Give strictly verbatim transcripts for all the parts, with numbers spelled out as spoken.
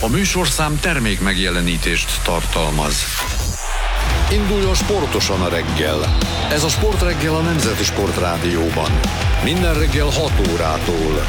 A műsorszám termék megjelenítést tartalmaz. Induljon sportosan a reggel. Ez a Sportreggel a Nemzeti Sportrádióban. Minden reggel hat órától.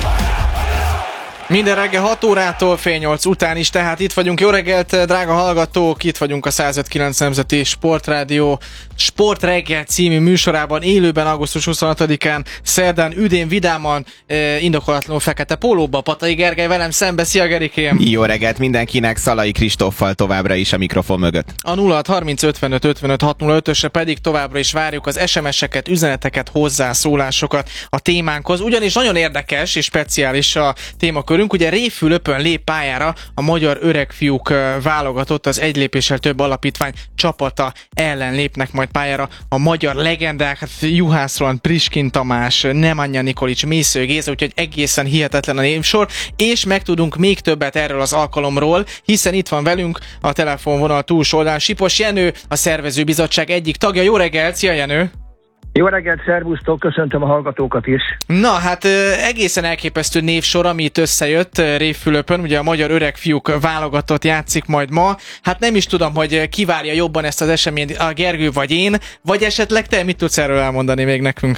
Minden reggel hat órától fél nyolc után is, tehát itt vagyunk. Jó reggelt, drága hallgatók! Itt vagyunk a száz öt kilenc Nemzeti Sportrádió Sportreggel című műsorában, élőben augusztus huszonhatodikán, szerdán, üdén, vidáman, eh, indokolatlanul fekete pólóba. Patai Gergely velem szembe. Szia, Gerikém! Jó reggelt mindenkinek, Szalai Kristóffal továbbra is a mikrofon mögött. A nulla hat harminc ötvenöt ötvenöt hat nulla ötösre pedig továbbra is várjuk az es em es-eket, üzeneteket, hozzászólásokat a témánkhoz, ugyanis nagyon érdekes és speciális a témakörünk. Ugye Révfülöpön lép pályára a magyar öregfiúk válogatott, az egy lépéssel több alapítvány csapata ellen lépnek majd pályára a magyar legendák, hát Juhász Roland, Priskin Tamás, Nemanja Nikolic, Mésző Géza, úgyhogy egészen hihetetlen a névsor, és megtudunk még többet erről az alkalomról, hiszen itt van velünk a telefonvonal túlsó oldalán Sipos Jenő, a szervezőbizottság egyik tagja. Jó reggelt, szia Jenő! Jó reggelt, szervusztok, köszöntöm a hallgatókat is. Na, hát egészen elképesztő névsor, ami itt összejött Révfülöpön, ugye a magyar öregfiúk válogatott játszik majd ma. Hát nem is tudom, hogy ki várja jobban ezt az eseményt, a Gergő vagy én, vagy esetleg te mit tudsz erről elmondani még nekünk?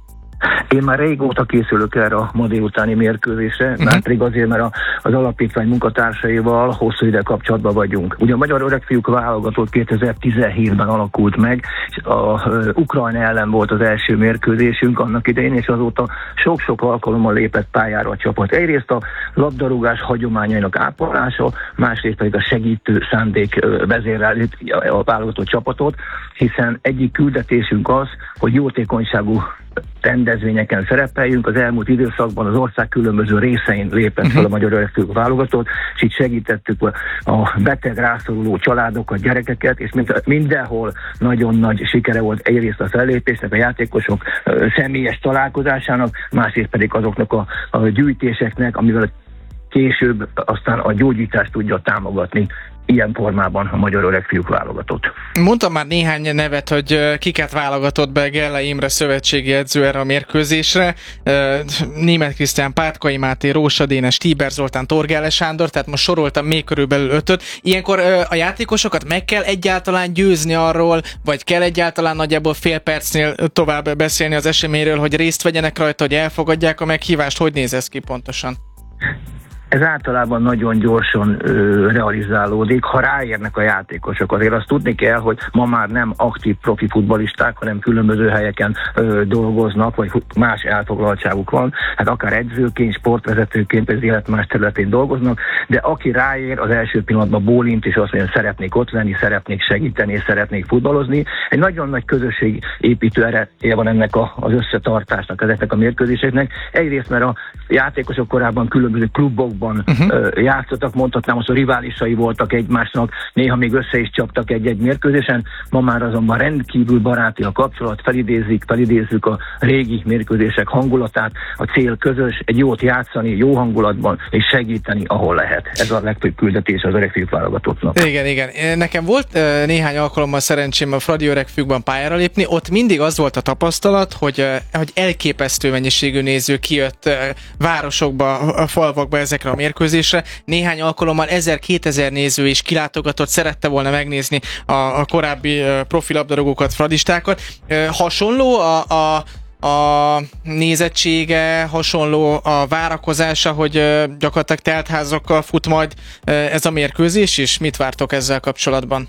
Én már régóta készülök erre a ma délutáni mérkőzésre, uh-huh. már pedig azért, mert a, az alapítvány munkatársaival hosszú ide kapcsolatban vagyunk. Ugye a magyar öregfiúk válogatott kétezer-tizenhétben alakult meg, és a uh, Ukrajna ellen volt az első mérkőzésünk annak idején, és azóta sok-sok alkalommal lépett pályára a csapat. Egyrészt a labdarúgás hagyományainak ápolása, másrészt pedig a segítő szándék uh, vezérel a válogatott csapatot, hiszen egyik küldetésünk az, hogy jótékonyságú rendezvényeken szerepeljünk. Az elmúlt időszakban az ország különböző részein lépett fel a magyar öregfiúk válogatott, és így segítettük a beteg, rászoruló családokat, gyerekeket, és mindenhol nagyon nagy sikere volt egyrészt a fellépésnek, a játékosok személyes találkozásának, másrészt pedig azoknak a, a gyűjtéseknek, amivel később aztán a gyógyítást tudja támogatni. Ilyen formában a magyar öregfiúk válogatott. Mondtam már néhány nevet, hogy kiket válogatott be Gellei Imre szövetségi edző erre a mérkőzésre. Németh Krisztián, Pátkai Máté, Rósa Dénes, Tíber Zoltán, Torgále Sándor, tehát most soroltam még körülbelül ötöt. Ilyenkor a játékosokat meg kell egyáltalán győzni arról, vagy kell egyáltalán nagyjából fél percnél tovább beszélni az eseményről, hogy részt vegyenek rajta, hogy elfogadják a meghívást? Hogy néz ez ki pontosan? Ez általában nagyon gyorsan ö, realizálódik, ha ráérnek a játékosok. Azért azt tudni kell, hogy ma már nem aktív profi futballisták, hanem különböző helyeken ö, dolgoznak, vagy más elfoglaltságuk van. Hát akár edzőként, sportvezetőként, az élet más területén dolgoznak, de aki ráér, az első pillanatban bólint, és azt mondja, hogy szeretnék ott lenni, szeretnék segíteni, és szeretnék futballozni. Egy nagyon nagy közösségépítő ereje van ennek a, az összetartásnak, ezeknek a mérkőzéseknek. Egyrészt, mert a játékosok korábban különböző klubokban Uh-huh. játszottak, mondhatnám, hogy a riválisai voltak egymásnak, néha még össze is csaptak egy-egy mérkőzésen, ma már azonban rendkívül baráti a kapcsolat, felidézik, felidézzük a régi mérkőzések hangulatát, a cél közös, egy jót játszani, jó hangulatban, és segíteni, ahol lehet. Ez a legfőbb küldetés az öregfiúk válogatottnak. Igen, igen. Nekem volt uh, néhány alkalommal szerencsém a Fradi öregfiúkban pályára lépni, ott mindig az volt a tapasztalat, hogy, uh, hogy elképesztő mennyiségű néző kijött uh, városokba, a falvakba ezekre a mérkőzésre. Néhány alkalommal ezer-kétezer néző is kilátogatott, szerette volna megnézni a, a korábbi uh, profi labdarúgókat, fradistákat. Uh, hasonló a, a, a nézettsége, hasonló a várakozása, hogy uh, gyakorlatilag teltházakkal fut majd uh, ez a mérkőzés is? Mit vártok ezzel kapcsolatban?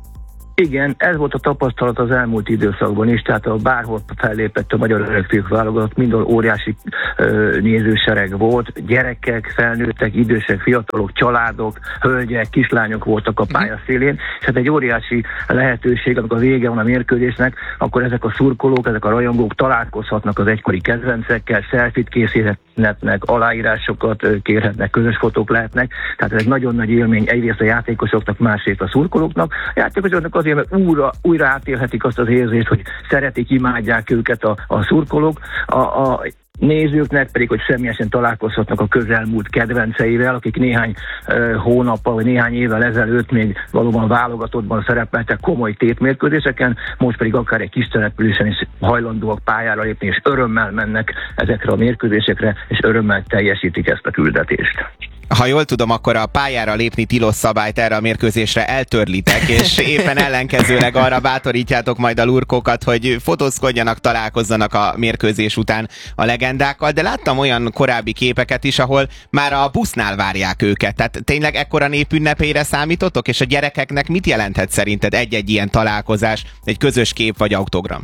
Igen, ez volt a tapasztalat az elmúlt időszakban is, tehát a bárhol fellépett a magyar öregfiúk válogatott, mindenhol óriási ö, nézősereg volt, gyerekek, felnőttek, idősek, fiatalok, családok, hölgyek, kislányok voltak a pályaszélén, és hát egy óriási lehetőség, amikor a vége van a mérkőzésnek, akkor ezek a szurkolók, ezek a rajongók találkozhatnak az egykori kedvencekkel, selfit készíthetnek, aláírásokat kérhetnek, közös fotók lehetnek, tehát ez egy nagyon nagy élmény egyrészt a játékosoknak, másrészt a szurkolóknak. A játékosoknak azért, mert újra, újra átélhetik azt az érzést, hogy szeretik, imádják őket a, a szurkolók, a, a nézőknek pedig, hogy személyesen találkozhatnak a közelmúlt kedvenceivel, akik néhány uh, hónappal vagy néhány évvel ezelőtt még valóban válogatottban szerepeltek komoly tétmérkőzéseken, most pedig akár egy kis településen is hajlandóak pályára lépni, és örömmel mennek ezekre a mérkőzésekre, és örömmel teljesítik ezt a küldetést. Ha jól tudom, akkor a pályára lépni tilos szabályt erre a mérkőzésre eltörlitek, és éppen ellenkezőleg arra bátorítjátok majd a lurkokat, hogy fotózkodjanak, találkozzanak a mérkőzés után a legendákkal, de láttam olyan korábbi képeket is, ahol már a busznál várják őket. Tehát tényleg ekkora népünnepére számítotok, és a gyerekeknek mit jelenthet szerinted egy-egy ilyen találkozás, egy közös kép vagy autogram?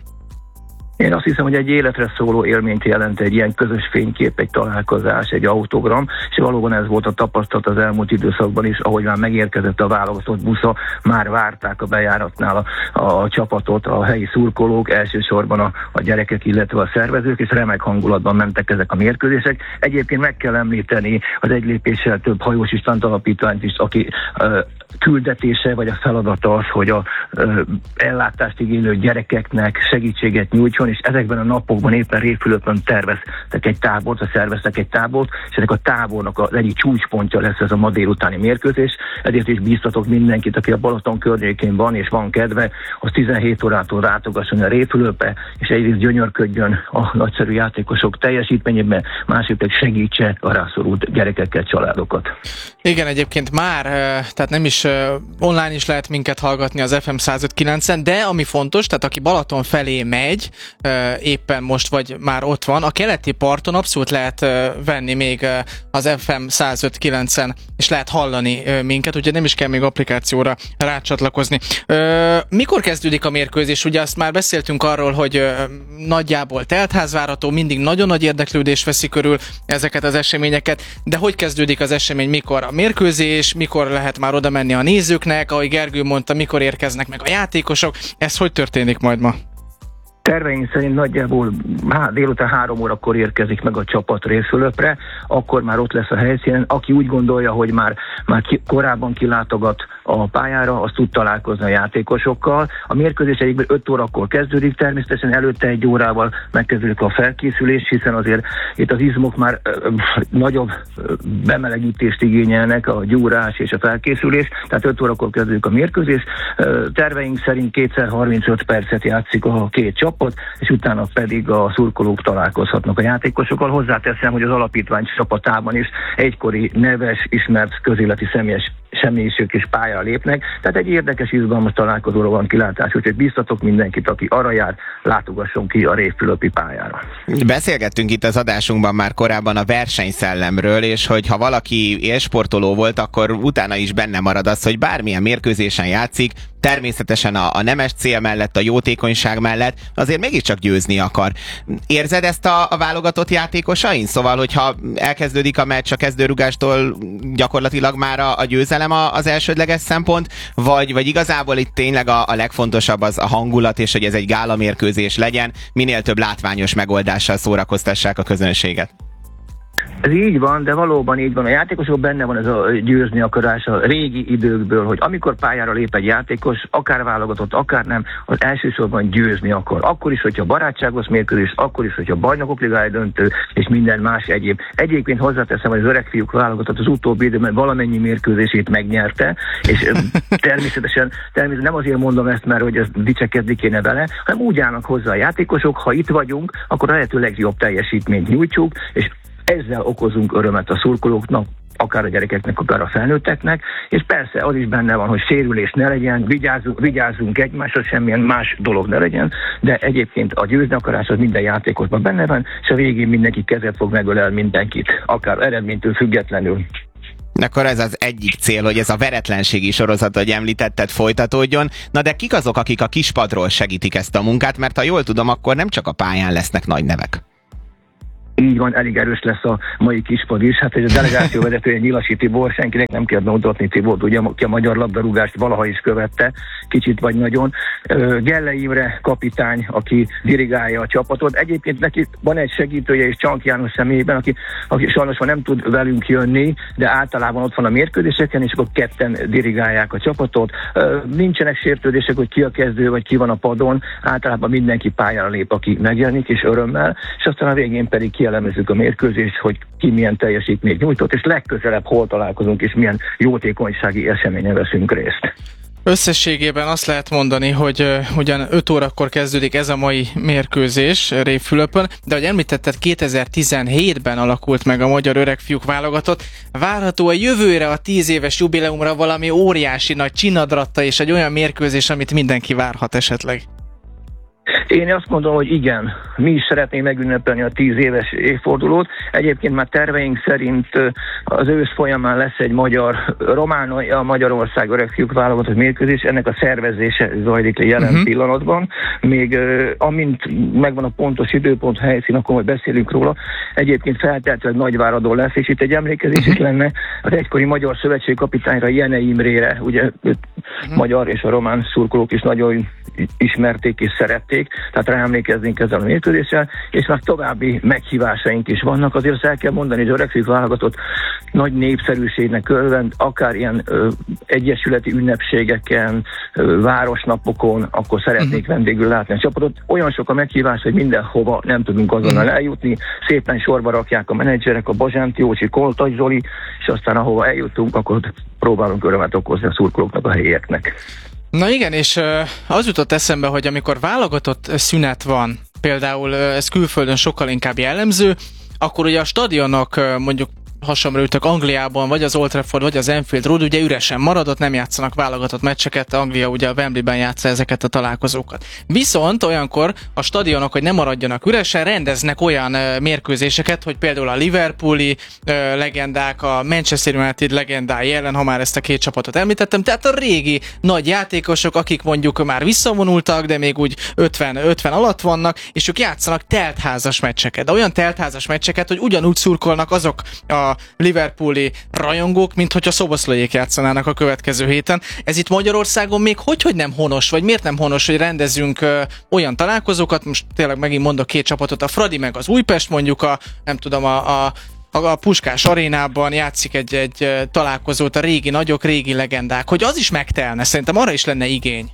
Én azt hiszem, hogy egy életre szóló élményt jelent egy ilyen közös fénykép, egy találkozás, egy autogram, és valóban ez volt a tapasztalat az elmúlt időszakban is, ahogy már megérkezett a válogatott busza, már várták a bejáratnál a, a csapatot, a helyi szurkolók, elsősorban a, a gyerekek, illetve a szervezők, és remek hangulatban mentek ezek a mérkőzések. Egyébként meg kell említeni az egy lépéssel több Hajós István alapítványt is, aki uh, küldetése vagy a feladata az, hogy a uh, ellátást igénylő gyerekeknek segítséget nyújtson, és ezekben a napokban éppen Révfülöpön terveztek egy tábort, vagy szerveztek egy tábort, és ennek a tábornak az egyik csúcspontja lesz ez a ma délutáni mérkőzés. Ezért is bíztatok mindenkit, aki a Balaton környékén van, és van kedve, az tizenhét órától látogasson a Révfülöpbe, és egyrészt gyönyörködjön a nagyszerű játékosok teljesítményében, másrészt pedig segítse a rászorult gyerekekkel, családokat. Igen, egyébként már, tehát nem is online is lehet minket hallgatni az ef em száz öt kilencen, de ami fontos, tehát aki Balaton felé megy, éppen most vagy már ott van, a keleti parton abszolút lehet venni még az ef em száz öt kilencen, és lehet hallani minket, úgyhogy nem is kell még applikációra rácsatlakozni. Mikor kezdődik a mérkőzés? Ugye azt már beszéltünk arról, hogy nagyjából teltház várható, mindig nagyon nagy érdeklődés veszi körül ezeket az eseményeket, de hogy kezdődik az esemény, mikor a mérkőzés, mikor lehet már oda menni a nézőknek, ahogy Gergő mondta, mikor érkeznek meg a játékosok, ez hogy történik majd ma? Terveink szerint nagyjából há, délután három órakor érkezik meg a csapat Révfülöpre, akkor már ott lesz a helyszínen. Aki úgy gondolja, hogy már, már ki, korábban kilátogat a pályára, az tud találkozni a játékosokkal. A mérkőzés egyébben öt órakor kezdődik, természetesen előtte egy órával megkezdődik a felkészülés, hiszen azért itt az izmok már ö, nagyobb ö, bemelegítést igényelnek, a gyúrás és a felkészülés, tehát öt órakor kezdődik a mérkőzés. Ö, terveink szerint kétszer harmincöt percet játszik a két csapat, és utána pedig a szurkolók találkozhatnak a játékosokkal. Hozzáteszem, hogy az alapítvány csapatában is egykori neves, ismert közéleti személyes személyiségek is pályára lépnek, tehát egy érdekes, izgalmas találkozóra van kilátás, úgyhogy biztatok mindenkit, aki arra jár, látogasson ki a Révfülöpi pályára. Beszélgettünk itt az adásunkban már korábban a versenyszellemről, és hogy ha valaki élsportoló volt, akkor utána is benne marad az, hogy bármilyen mérkőzésen játszik, természetesen a, a nemes cél mellett, a jótékonyság mellett, azért mégiscsak győzni akar. Érzed ezt a, a válogatott játékosain? Szóval, hogyha elkezdődik a meccs a kezdőrugástól, gyakorlatilag már a, a győzelem a, az elsődleges szempont, vagy, vagy igazából itt tényleg a, a legfontosabb az a hangulat, és hogy ez egy gála mérkőzés legyen, minél több látványos megoldással szórakoztassák a közönséget? Ez így van, de valóban így van. A játékosok benne van ez a győzni akarás a régi időkből, hogy amikor pályára lép egy játékos, akár válogatott, akár nem, az elsősorban győzni akar. Akkor is, hogyha barátságos mérkőzés, akkor is, hogyha bajnokok ligája döntő, és minden más egyéb. Egyébként hozzáteszem, hogy az öreg fiúk válogatott az utóbbi időben valamennyi mérkőzését megnyerte, és természetesen, természetesen nem azért mondom ezt, mert hogy ez dicsekedni kéne vele, hanem úgy állnak hozzá a játékosok, ha itt vagyunk, akkor a lehető legjobb teljesítményt nyújtjuk, és ezzel okozunk örömet a szurkolóknak, akár a gyerekeknek, akár a felnőtteknek, és persze az is benne van, hogy sérülés ne legyen, vigyázzunk, vigyázzunk egymásra, semmilyen más dolog ne legyen, de egyébként a győzni akarás az minden játékosban benne van, és a végén mindenki kezet fog megölel mindenkit, akár eredménytől függetlenül. Akkor ez az egyik cél, hogy ez a veretlenségi sorozat, hogy említetted, folytatódjon. Na de kik azok, akik a kispadról segítik ezt a munkát, mert ha jól tudom, akkor nem csak a pályán lesznek nagy nevek. Így van, elég erős lesz a mai kispad is. Hát ez a delegáció vezetője Nyilasi Tibor, senkinek nem kell bemutatni Tibort, ugye, aki a magyar labdarúgást valaha is követte, kicsit vagy nagyon. Gelle Imre kapitány, aki dirigálja a csapatot. Egyébként neki van egy segítője és Csank János személyében, aki, aki sajnos nem tud velünk jönni, de általában ott van a mérkőzéseken, és akkor ketten dirigálják a csapatot. Nincsenek sértődések, hogy ki a kezdő, vagy ki van a padon. Általában mindenki pályára lép, aki megjelenik, és örömmel, és aztán a végén pedig ki elemezzük a mérkőzést, hogy ki milyen teljesítményt nyújtott, és legközelebb hol találkozunk, és milyen jótékonysági eseményen veszünk részt. Összességében azt lehet mondani, hogy uh, ugyan öt órakor kezdődik ez a mai mérkőzés Révfülöpön, de ahogy említetted, kétezer-tizenhétben alakult meg a magyar öregfiúk válogatott. Várható a jövőre a tíz éves jubileumra valami óriási nagy csinadratta és egy olyan mérkőzés, amit mindenki várhat esetleg. Én azt mondom, hogy igen, mi is szeretnénk megünnepelni a tíz éves évfordulót. Egyébként már terveink szerint az ősz folyamán lesz egy magyar, Románia, Magyarország öregfiúk válogatott mérkőzés, ennek a szervezése zajlik le jelen uh-huh. pillanatban. Még amint megvan a pontos időpont, helyszín, akkor majd beszélünk róla. Egyébként feltétlenül Nagyváradon lesz, és itt egy emlékezés uh-huh. is lenne az egykori Magyar Szövetség kapitányra, Jenei Imrére, ugye uh-huh. magyar és a román szurkolók is nagyon ismerték és szerették, tehát ráemlékeznénk ezzel a mérkőzéssel, és már további meghívásaink is vannak. Azért azt el kell mondani, hogy az öregfiúk válogatott nagy népszerűségnek örvend, akár ilyen ö, egyesületi ünnepségeken, ö, városnapokon, akkor szeretnék uh-huh. vendégül látni a csapatot. Olyan sok a meghívás, hogy mindenhova nem tudunk azonnal uh-huh. eljutni, szépen sorba rakják a menedzserek, a Bazsánti Jócsi, Koltai Zoli, és aztán ahova eljutunk, akkor próbálunk örömet okozni a szurkolóknak, a helyieknek. Na igen, és az jutott eszembe, hogy amikor válogatott szünet van, például ez külföldön sokkal inkább jellemző, akkor ugye a stadionok mondjuk hasonlóan ültök Angliában, vagy az Old Trafford, vagy az Anfield Road, ugye üresen maradott, nem játszanak válogatott meccseket, Anglia ugye a Wembleyben játsza ezeket a találkozókat. Viszont olyankor a stadionok, hogy nem maradjanak üresen, rendeznek olyan uh, mérkőzéseket, hogy például a Liverpooli uh, legendák, a Manchester United legendái ellen, ha már ezt a két csapatot említettem, tehát a régi nagy játékosok, akik mondjuk már visszavonultak, de még úgy ötven, ötven alatt vannak, és ők játszanak teltházas meccseket. De olyan teltházas meccseket, hogy ugyanúgy szurkolnak azok a a liverpooli rajongók, mint hogyha szoboszlaiék játszanának a következő héten. Ez itt Magyarországon még hogy, hogy nem honos, vagy miért nem honos, hogy rendezünk ö, olyan találkozókat, most tényleg megint mondok két csapatot, a Fradi meg az Újpest, mondjuk a, nem tudom, a, a a Puskás arénában játszik egy, egy találkozót a régi nagyok, régi legendák, hogy az is megtelne, szerintem arra is lenne igény.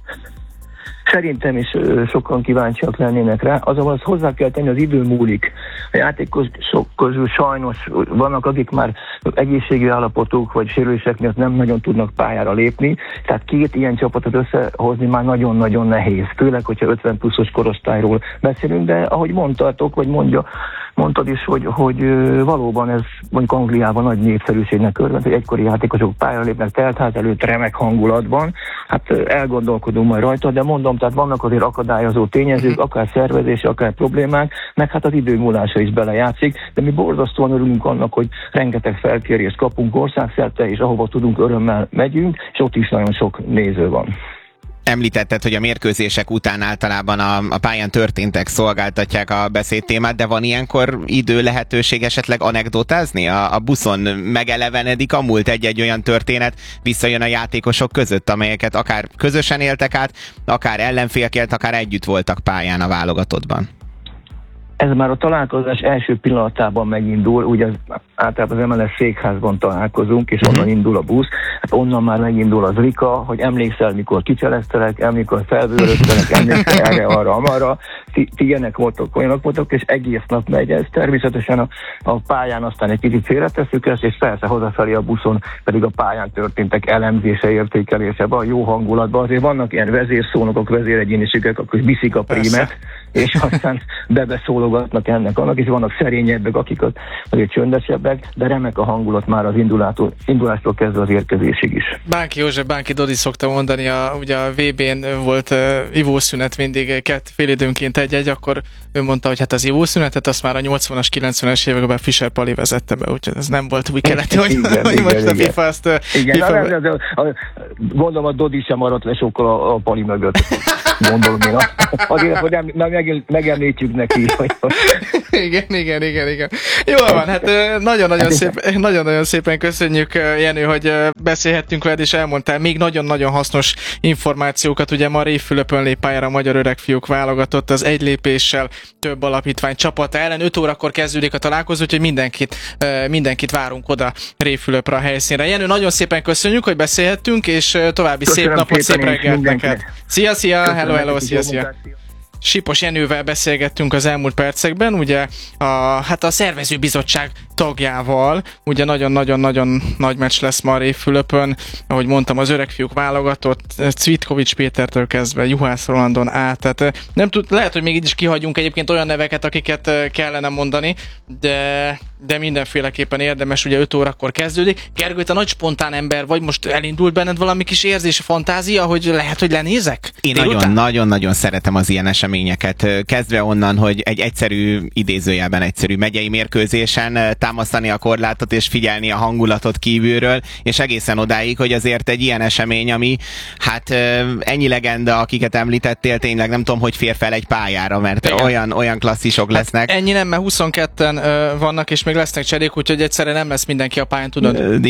Szerintem is sokan kíváncsiak lennének rá, azonban azt hozzá kell tenni, az idő múlik. A játékosok közül sajnos vannak, akik már egészségi állapotuk vagy sérülések miatt nem nagyon tudnak pályára lépni, tehát két ilyen csapatot összehozni már nagyon-nagyon nehéz, főleg, hogyha ötven pluszos korosztályról beszélünk, de ahogy mondtatok, vagy mondja, mondtad is, hogy, hogy valóban ez mondjuk Angliában nagy népszerűségnek örvend, hogy egykori játékosok pályára lépnek teltház előtt remek hangulatban, hát elgondolkodunk majd rajta, de mondom, tehát vannak azért akadályozó tényezők, akár szervezési, akár problémák, meg hát az idő múlása is belejátszik, de mi borzasztóan örülünk annak, hogy rengeteg felkérést kapunk országszerte, és ahova tudunk, örömmel megyünk, és ott is nagyon sok néző van. Említetted, hogy a mérkőzések után általában a, a pályán történtek szolgáltatják a beszédtémát, de van ilyenkor idő, lehetőség esetleg anekdotázni? A, a buszon megelevenedik a múlt egy-egy olyan történet, visszajön a játékosok között, amelyeket akár közösen éltek át, akár ellenfélként, akár együtt voltak pályán a válogatottban. Ez már a találkozás első pillanatában megindul, ugye általában az em el es székházban találkozunk, és onnan indul a busz, hát onnan már megindul az Rika, hogy emlékszel, mikor kicseleztelek, emlékszel felvőröztelek, emlékszel erre, arra, amarra, ti, ti ilyenek voltok, olyanok voltok, és egész nap megy ez. Természetesen a, a pályán aztán egy kicsit félretesszük ezt, és persze hazafelé a buszon pedig a pályán történtek elemzése, értékelése, a jó hangulatban. Azért vannak ilyen vezérszónokok, vezéregyéniségek, akkor viszik a prímet, és aztán bebeszólogatnak ennek annak, és vannak szerényebbek, akik az, azért csöndesebbek, de remek a hangulat már az indulától, indulástól kezdve az érkezésig is. Bánki József, Bánki Dodi szokta mondani, a, ugye a vé bén volt uh, ivószünet mindig két fél időnként egy-egy, akkor ő mondta, hogy hát az ivószünetet azt már a nyolcvanas, kilencvenes években Fischer Pali vezette be, úgyhogy ez nem volt új keleti, hogy, igen, hogy igen, most igen. a FIFA azt... Igen, FIFA... de, de, de, de, gondolom a Dodi sem maradt le sokkal a, a Pali mögött. Gondolom én. Azért, hogy nem, meg, megemlítjük neki. Hogy... igen, igen, igen, igen. Jól van, hát nagyon-nagyon szépen, nagyon-nagyon szépen köszönjük, Jenő, hogy beszélhettünk veled, és elmondtál még nagyon-nagyon hasznos információkat. Ugye ma Révfülöpön lép pályára a magyar öregfiúk válogatott az egy lépéssel több alapítvány csapata ellen. öt órakor kezdődik a találkozó, úgyhogy mindenkit, mindenkit várunk oda Révfülöpre a helyszínre. Jenő, nagyon szépen köszönjük, hogy beszélhettünk, és további Köszönöm szép napot, szép reggelt neked. Szia, szia, hello, hello, szia, szia. Sipos Jenővel beszélgettünk az elmúlt percekben, ugye a, hát a szervezőbizottság tagjával. Ugye nagyon-nagyon-nagyon nagy meccs lesz ma Révfülöpön, ahogy mondtam, az öregfiúk válogatott, Cvitkovics Pétertől kezdve Juhász Rolandon át. Tehát nem tud, lehet, hogy még így is kihagyunk egyébként olyan neveket, akiket kellene mondani, de, de mindenféleképpen érdemes, ugye öt órakor kezdődik. Gergő, te nagy spontán ember vagy, most elindult benned valami kis érzés, fantázia, hogy lehet, hogy lenézek? Én nagyon-nagyon szeretem az ilyen eseményeket. Kezdve onnan, hogy egy egyszerű, idézőjelben egyszerű megyei mérkőzésen támasztani a korlátot és figyelni a hangulatot kívülről, és egészen odáig, hogy azért egy ilyen esemény, ami hát ennyi legenda, akiket említettél, tényleg nem tudom, hogy fér fel egy pályára, mert igen. olyan, olyan klasszisok hát lesznek. Ennyi nem, mert huszonketten uh, vannak, és még lesznek cserék, úgyhogy egyszerre nem lesz mindenki a pályán, tudod?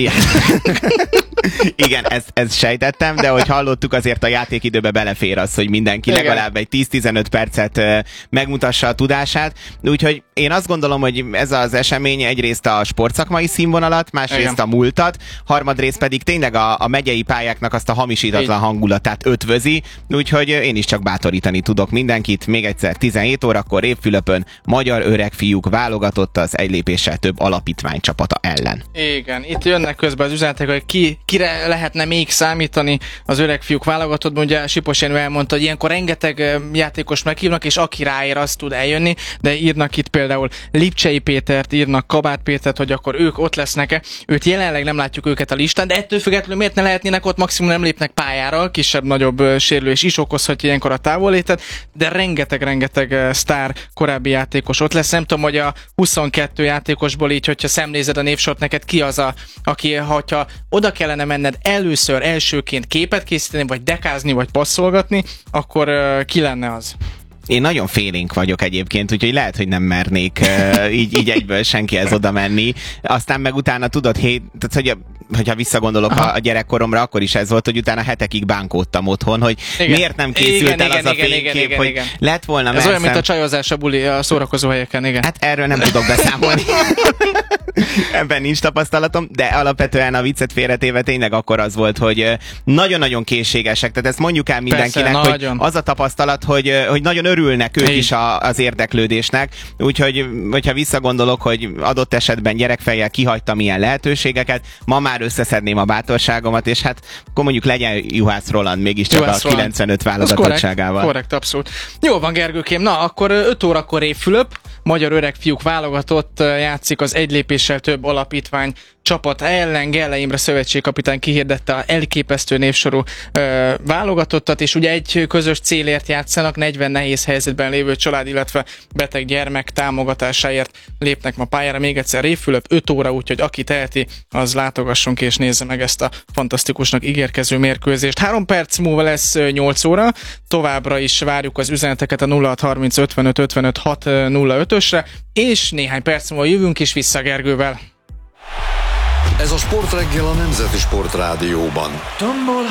Igen, ezt, ezt sejtettem, de hogy hallottuk, azért a játékidőbe belefér az, hogy mindenki igen. legalább egy tíz-tizenöt percet megmutassa a tudását. Úgyhogy én azt gondolom, hogy ez az esemény egyrészt a sportszakmai színvonalat, másrészt igen. a múltat, harmadrészt pedig tényleg a, a megyei pályáknak azt a hamisítatlan hangulatát ötvözi, úgyhogy én is csak bátorítani tudok mindenkit. Még egyszer tizenhét órakor Révfülöpön magyar öregfiúk válogatott az egy lépéssel több alapítvány csapata ellen. Igen, itt jönnek közben az üzenetek, hogy ki, kire lehetne még számítani az öregfiúk válogatottban. Ugye Sipos Jenő elmondta, hogy ilyenkor rengeteg játékos meghívnak, és aki ráér, az tud eljönni, de írnak itt például Lipcsei Pétert, írnak Kabát Pétert, hogy akkor ők ott lesznek-e. Őt jelenleg nem látjuk őket a listán, de ettől függetlenül miért ne lehetnének ott, maximum nem lépnek pályára, kisebb-nagyobb sérülés is okozhatja ilyenkor a távollétet, de rengeteg-rengeteg sztár korábbi játékos ott lesz. Nem tudom, hogy a huszonkettő játékosból így, hogyha szemlézed a névsort, neked ki az, a, aki, hogyha oda kellene menned először, elsőként képet készíteni, vagy dekázni, vagy passzolgatni, akkor uh, ki lenne az? Én nagyon félénk vagyok egyébként, úgyhogy lehet, hogy nem mernék uh, így, így egyből senkihez oda menni. Aztán meg utána tudod, hét, tehát, hogy hogyha visszagondolok a, a gyerekkoromra, akkor is ez volt, hogy utána hetekig bánkódtam otthon, hogy igen. miért nem készült igen, el igen, az igen, a fénykép, igen, igen, hogy igen. lett volna ez merszem. olyan, mint a csajozás a buli, a szórakozó helyeken, igen. Hát erről nem tudok beszámolni. Ebben nincs tapasztalatom, de alapvetően a viccet félretéve tényleg akkor az volt, hogy nagyon-nagyon készségesek, tehát ezt mondjuk el mindenkinek, persze, hogy nagyon. Az a tapasztalat, hogy, hogy nagyon örülnek ők Hé. is a, az érdeklődésnek, úgyhogy hogyha visszagondolok, hogy adott esetben gyerekfejjel kihagytam ilyen lehetőségeket, ma már összeszedném a bátorságomat, és hát akkor mondjuk legyen Juhász Roland mégiscsak Juhász a kilencvenöt válogatottságával. Korrekt, korrekt, abszolút. Jó van, Gergőkém, na akkor öt órakor Révfülöp, magyar öregfiúk válogatott játszik az egy lépéssel több alapítvány csapat ellen. Gelle Imre szövetségkapitány kihirdette a elképesztő névsorú ö, válogatottat, és ugye egy közös célért játszanak, negyven nehéz helyzetben lévő család, illetve beteg gyermek támogatásáért lépnek ma pályára. Még egyszer Révfülöp, öt óra, úgyhogy aki teheti, az látogasson ki és nézze meg ezt a fantasztikusnak ígérkező mérkőzést. Három perc múlva lesz nyolc óra, továbbra is várjuk az üzeneteket a nulla hat harminc ötvenöt ötvenöt hat nulla ötösre, és néhány perc múlva jövünk is vissza Gergővel. Ez a Sportreggel a Nemzeti Sportrádióban. Tombol